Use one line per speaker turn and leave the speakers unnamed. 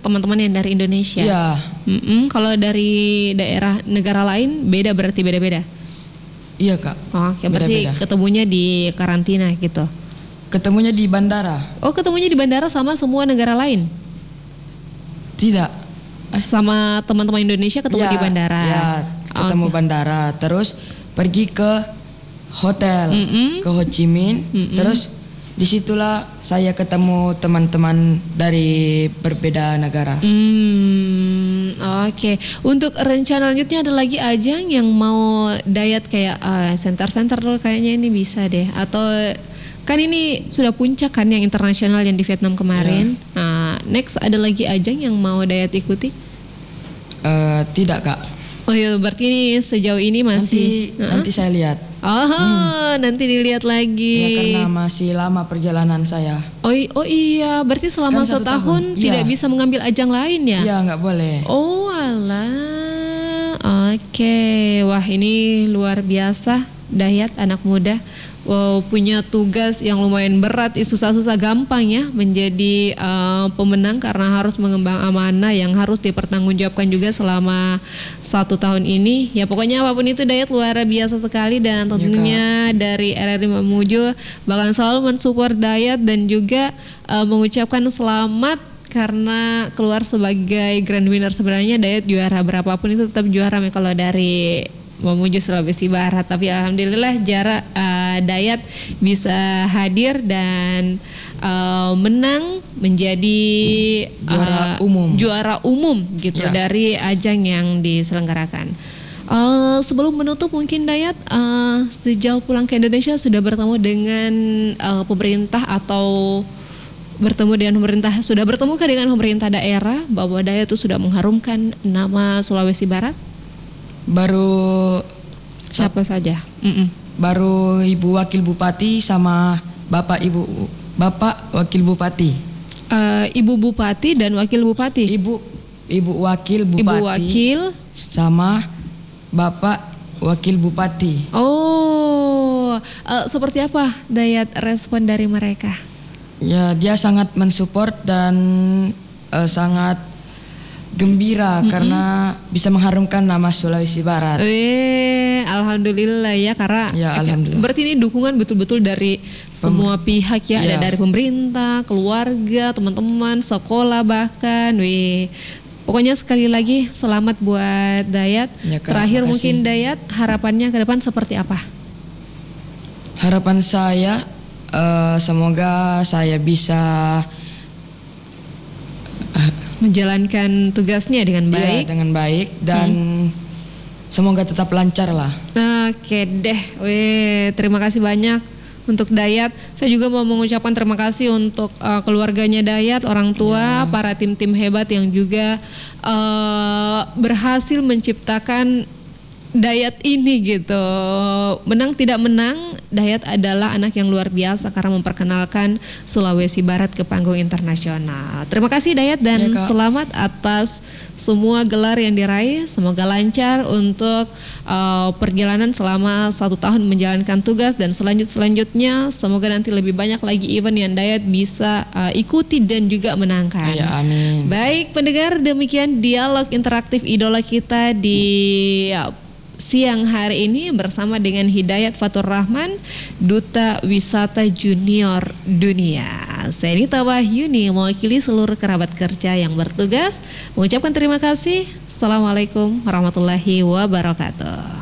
teman-teman yang dari Indonesia.
Iya.
Kalau dari daerah negara lain beda, berarti beda-beda.
Iya Kak.
Oke, berarti
Beda-beda.
ketemunya di karantina gitu.
Ketemunya di bandara.
Oh, ketemunya di bandara sama semua negara lain?
Tidak.
Sama teman-teman Indonesia ketemu di bandara?
Iya, ketemu
Oke.
bandara. Terus pergi ke hotel, ke Ho Chi Minh. Terus disitulah saya ketemu teman-teman dari berbeda negara.
Oke. Untuk rencana lanjutnya ada lagi ajang yang mau Dayat kayak center-center dulu kayaknya ini bisa deh, atau kan ini sudah puncak kan yang internasional yang di Vietnam kemarin. Nah, next ada lagi ajang yang mau Dayat ikuti?
Tidak Kak.
Oh iya, berarti ini sejauh ini masih
Nanti saya lihat.
Nanti dilihat lagi.
Ya, karena masih lama perjalanan saya.
Oh iya, berarti selama
Kan 1
setahun
tahun.
tidak
Iya.
bisa mengambil ajang lain ya?
Iya, nggak boleh.
Oh alah, oke. Wah ini luar biasa, Dayat anak muda. Wow, punya tugas yang lumayan berat, susah-susah gampang ya menjadi pemenang karena harus mengemban amanah yang harus dipertanggungjawabkan juga selama 1 tahun ini. Ya pokoknya apapun itu Dayat luar biasa sekali, dan tentunya dari RRI Mamuju bakal selalu mensupport Dayat dan juga mengucapkan selamat karena keluar sebagai grand winner. Sebenarnya Dayat juara berapapun itu tetap juara kalau dari Mamuju Sulawesi Barat, tapi alhamdulillah Dayat bisa hadir dan menang menjadi juara umum gitu dari ajang yang diselenggarakan. Sebelum menutup mungkin Dayat sejauh pulang ke Indonesia sudah bertemu dengan pemerintah atau sudah bertemukah dengan pemerintah daerah bahwa Dayat itu sudah mengharumkan nama Sulawesi Barat?
Baru
siapa saja?
Baru Ibu Wakil Bupati sama Bapak Wakil Bupati.
Ibu Bupati dan Wakil Bupati.
Ibu Wakil Bupati.
Ibu Wakil
sama Bapak Wakil Bupati.
Oh, seperti apa Dayat respon dari mereka?
Ya, dia sangat mensupport dan sangat gembira karena bisa mengharumkan nama Sulawesi Barat.
Alhamdulillah ya, karena
alhamdulillah.
Berarti ini dukungan betul-betul dari semua pihak ya, ada dari pemerintah, keluarga, teman-teman, sekolah bahkan. Pokoknya sekali lagi selamat buat Dayat.
Ya, Kak,
terakhir
makasih.
mungkin Dayat harapannya ke depan seperti apa?
Harapan saya semoga saya bisa
menjalankan tugasnya dengan baik.
Iya, dengan baik dan semoga tetap lancar lah.
Oke deh, terima kasih banyak untuk Dayat. Saya juga mau mengucapkan terima kasih untuk keluarganya Dayat, orang tua, para tim-tim hebat yang juga berhasil menciptakan Dayat ini gitu. Menang tidak menang, Dayat adalah anak yang luar biasa karena memperkenalkan Sulawesi Barat ke panggung internasional. Terima kasih Dayat dan selamat atas semua gelar yang diraih. Semoga lancar untuk perjalanan selama 1 tahun menjalankan tugas, dan selanjutnya semoga nanti lebih banyak lagi event yang Dayat bisa ikuti dan juga menangkan.
Ya, amin.
Baik pendengar, demikian dialog interaktif idola kita di siang hari ini bersama dengan Hidayat Fatur Rahman, Duta Wisata Junior Dunia. Saya Nita Wahyuni mewakili seluruh kerabat kerja yang bertugas mengucapkan terima kasih. Assalamualaikum warahmatullahi wabarakatuh.